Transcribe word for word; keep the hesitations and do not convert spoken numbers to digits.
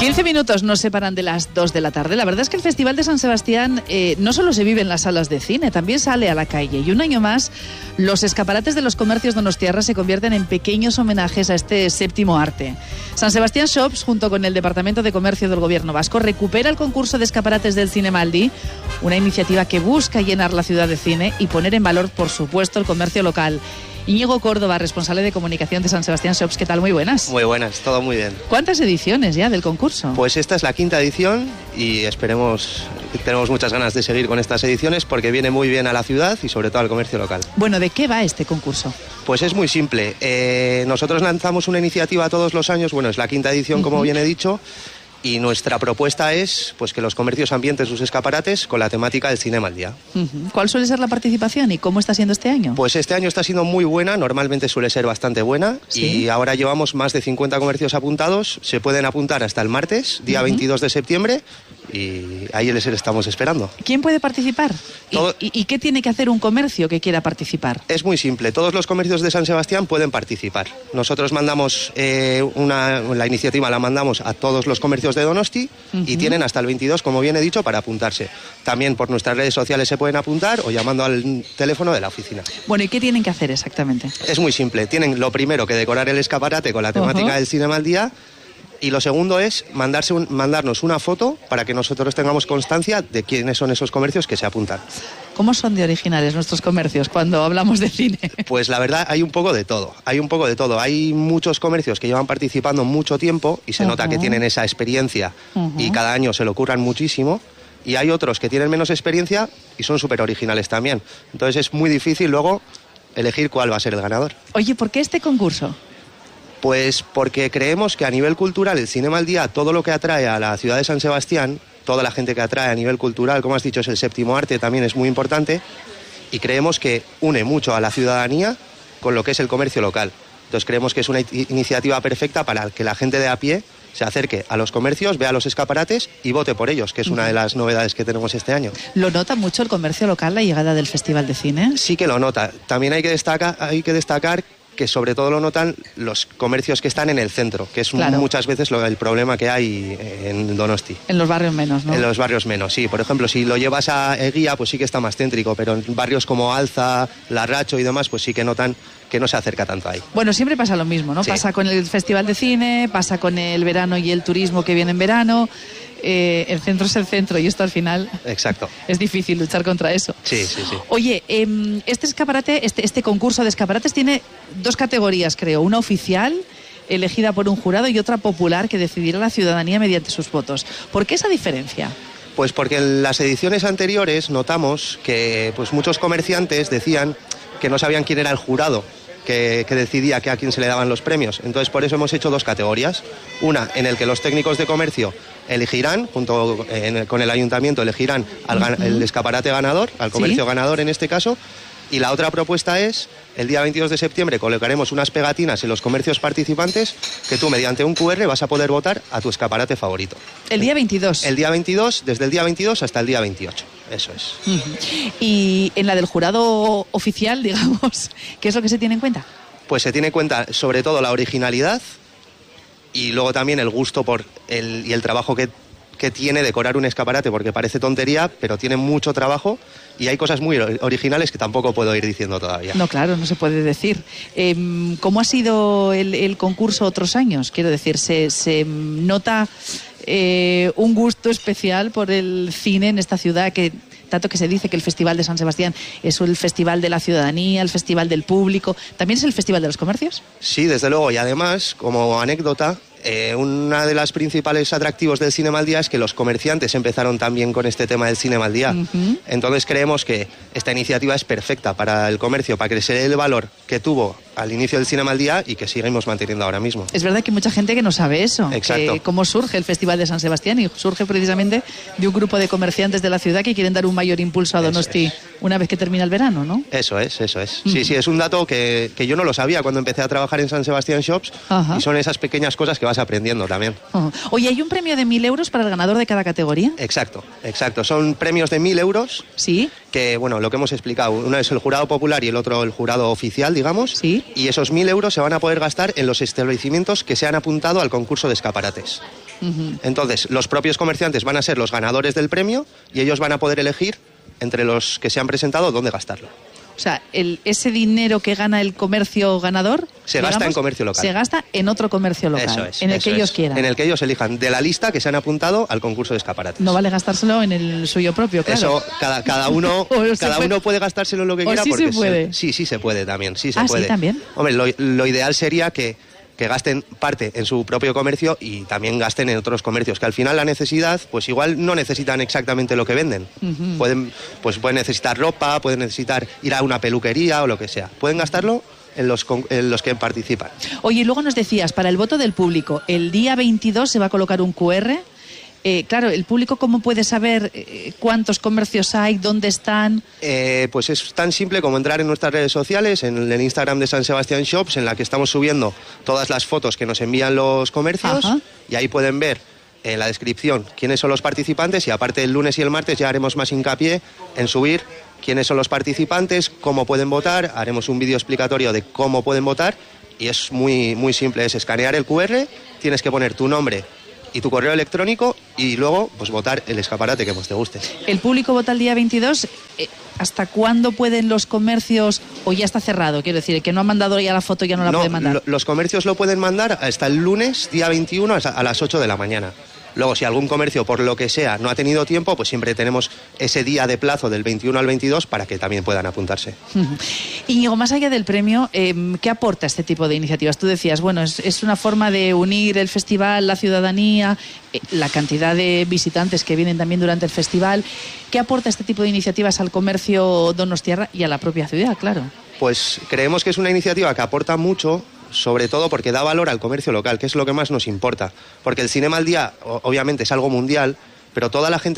quince minutos nos separan de las dos de la tarde. La verdad es que el Festival de San Sebastián eh, no solo se vive en las salas de cine, también sale a la calle. Y un año más, los escaparates de los comercios donostiarras se convierten en pequeños homenajes a este séptimo arte. San Sebastián Shops, junto con el Departamento de Comercio del Gobierno Vasco, recupera el concurso de escaparates del Cinemaldi, una iniciativa que busca llenar la ciudad de cine y poner en valor, por supuesto, el comercio local. Íñigo Córdoba, responsable de comunicación de San Sebastián Shops, ¿qué tal? Muy buenas. Muy buenas, todo muy bien. ¿Cuántas ediciones ya del concurso? Pues esta es la quinta edición y esperemos, tenemos muchas ganas de seguir con estas ediciones porque viene muy bien a la ciudad y sobre todo al comercio local. Bueno, ¿de qué va este concurso? Pues es muy simple. Eh, nosotros lanzamos una iniciativa todos los años, bueno, es la quinta edición, uh-huh. como bien he dicho, y nuestra propuesta es pues que los comercios ambienten sus escaparates con la temática del Cinema al Día. Uh-huh. ¿Cuál suele ser la participación y cómo está siendo este año? Pues este año está siendo muy buena, normalmente suele ser bastante buena, ¿sí? Y ahora llevamos más de cincuenta comercios apuntados, se pueden apuntar hasta el martes, día uh-huh. veintidós de septiembre, y ahí les estamos esperando. ¿Quién puede participar? Todo... ¿Y, y, ¿Y qué tiene que hacer un comercio que quiera participar? Es muy simple, todos los comercios de San Sebastián pueden participar. Nosotros mandamos eh, una, la iniciativa la mandamos a todos los comercios de Donosti uh-huh. y tienen hasta el veintidós, como bien he dicho, para apuntarse. También por nuestras redes sociales se pueden apuntar o llamando al teléfono de la oficina. Bueno, ¿y qué tienen que hacer exactamente? Es muy simple, tienen lo primero que decorar el escaparate con la temática uh-huh. del Cinema al Día. Y lo segundo es mandarse un, mandarnos una foto para que nosotros tengamos constancia de quiénes son esos comercios que se apuntan. ¿Cómo son de originales nuestros comercios cuando hablamos de cine? Pues la verdad hay un poco de todo, hay un poco de todo. Hay muchos comercios que llevan participando mucho tiempo y se uh-huh. nota que tienen esa experiencia uh-huh. y cada año se lo curran muchísimo. Y hay otros que tienen menos experiencia y son súper originales también. Entonces es muy difícil luego elegir cuál va a ser el ganador. Oye, ¿por qué este concurso? Pues porque creemos que a nivel cultural el Cinema al Día, todo lo que atrae a la ciudad de San Sebastián, toda la gente que atrae a nivel cultural, como has dicho, es el séptimo arte, también es muy importante, y creemos que une mucho a la ciudadanía con lo que es el comercio local. Entonces creemos que es una iniciativa perfecta para que la gente de a pie se acerque a los comercios, vea los escaparates y vote por ellos, que es una de las novedades que tenemos este año. ¿Lo nota mucho el comercio local la llegada del Festival de Cine? Sí que lo nota. También hay que destacar, hay que destacar que sobre todo lo notan los comercios que están en el centro, que es claro. muchas veces lo, el problema que hay en Donosti. En los barrios menos, ¿no? En los barrios menos, sí. Por ejemplo, si lo llevas a Eguía, pues sí que está más céntrico, pero en barrios como Alza, Larracho y demás, pues sí que notan que no se acerca tanto ahí. Bueno, siempre pasa lo mismo, ¿no? Sí. Pasa con el Festival de Cine, pasa con el verano y el turismo que viene en verano. Eh, el centro es el centro y esto al final exacto es difícil luchar contra eso. Sí, sí, sí. Oye, eh, este escaparate, este, este concurso de escaparates tiene dos categorías, creo, una oficial elegida por un jurado y otra popular que decidirá la ciudadanía mediante sus votos. ¿Por qué esa diferencia? Pues porque en las ediciones anteriores notamos que pues muchos comerciantes decían que no sabían quién era el jurado que, que decidía que a quién se le daban los premios. Entonces por eso hemos hecho dos categorías. Una en el que los técnicos de comercio elegirán, junto en el, con el ayuntamiento, elegirán al, uh-huh. el escaparate ganador, al comercio ¿sí? ganador en este caso. Y la otra propuesta es, el día veintidós de septiembre colocaremos unas pegatinas en los comercios participantes que tú mediante un cu erre vas a poder votar a tu escaparate favorito. ¿El día veintidós? El día veintidós, desde el día veintidós hasta el día veintiocho. Eso es. Uh-huh. Y en la del jurado oficial, digamos, ¿qué es lo que se tiene en cuenta? Pues se tiene en cuenta sobre todo la originalidad y luego también el gusto por el, y el trabajo que, que tiene decorar un escaparate, porque parece tontería, pero tiene mucho trabajo y hay cosas muy originales que tampoco puedo ir diciendo todavía. No, claro, no se puede decir. Eh, ¿Cómo ha sido el, el concurso otros años? Quiero decir, ¿se, se nota eh, un gusto especial por el cine en esta ciudad que... Tanto que se dice que el Festival de San Sebastián es el festival de la ciudadanía, el festival del público. ¿También es el festival de los comercios? Sí, desde luego. Y además, como anécdota, eh, una de las principales atractivos del Cinema al Día es que los comerciantes empezaron también con este tema del Cinema al Día. Uh-huh. Entonces creemos que esta iniciativa es perfecta para el comercio, para crecer el valor que tuvo al inicio del Cinema al Día y que seguimos manteniendo ahora mismo. Es verdad que hay mucha gente que no sabe eso. Exacto. Que cómo surge el Festival de San Sebastián, y surge precisamente de un grupo de comerciantes de la ciudad que quieren dar un mayor impulso a Donosti es. una vez que termina el verano, ¿no? Eso es, eso es. Uh-huh. Sí, sí, es un dato que, que yo no lo sabía cuando empecé a trabajar en San Sebastián Shops. Uh-huh. Y son esas pequeñas cosas que vas aprendiendo también. Uh-huh. Oye, ¿hay un premio de mil euros para el ganador de cada categoría? Exacto, exacto. Son premios de mil euros. Sí. Que, bueno, lo que hemos explicado, uno es el jurado popular y el otro el jurado oficial, digamos. Sí. Sí. Y esos mil euros se van a poder gastar en los establecimientos que se han apuntado al concurso de escaparates. Uh-huh. Entonces, los propios comerciantes van a ser los ganadores del premio y ellos van a poder elegir entre los que se han presentado dónde gastarlo. O sea, el, ese dinero que gana el comercio ganador... Se digamos, gasta en comercio local. Se gasta en otro comercio local, eso es, en el eso que es. ellos quieran. En el que ellos elijan de la lista que se han apuntado al concurso de escaparates. No vale gastárselo en el suyo propio, claro. Eso, cada, cada, uno, cada puede... uno puede gastárselo en lo que o quiera. sí porque se puede. Se, sí, sí se puede también. Sí se ah, puede. sí, también. Hombre, lo, lo ideal sería que... que gasten parte en su propio comercio y también gasten en otros comercios, que al final la necesidad, pues igual no necesitan exactamente lo que venden. Uh-huh. Pueden, pues pueden necesitar ropa, pueden necesitar ir a una peluquería o lo que sea. Pueden gastarlo en los, en los que participan. Oye, y luego nos decías, para el voto del público, el día veintidós se va a colocar un cu erre. Eh, claro, ¿el público cómo puede saber eh, cuántos comercios hay, dónde están? Eh, pues es tan simple como entrar en nuestras redes sociales, en el Instagram de San Sebastián Shops, en la que estamos subiendo todas las fotos que nos envían los comercios. Ajá. Y ahí pueden ver en la descripción quiénes son los participantes y aparte el lunes y el martes ya haremos más hincapié en subir quiénes son los participantes, cómo pueden votar, haremos un vídeo explicatorio de cómo pueden votar y es muy, muy simple, es escanear el cu erre, tienes que poner tu nombre y tu correo electrónico y luego pues votar el escaparate que más te guste. El público vota el día veintidós. ¿Hasta cuándo pueden los comercios, o ya está cerrado? Quiero decir, el que no ha mandado ya la foto ya no la no, puede mandar. Lo, los comercios lo pueden mandar hasta el lunes, día veintiuno, a las ocho de la mañana. Luego, si algún comercio, por lo que sea, no ha tenido tiempo, pues siempre tenemos ese día de plazo del veintiuno al veintidós para que también puedan apuntarse. Íñigo, más allá del premio, eh, ¿qué aporta este tipo de iniciativas? Tú decías, bueno, es, es una forma de unir el festival, la ciudadanía, eh, la cantidad de visitantes que vienen también durante el festival. ¿Qué aporta este tipo de iniciativas al comercio donostiarra y a la propia ciudad, claro? Pues creemos que es una iniciativa que aporta mucho, sobre todo porque da valor al comercio local, que es lo que más nos importa. Porque el Cinema al Día, obviamente, es algo mundial, pero toda la gente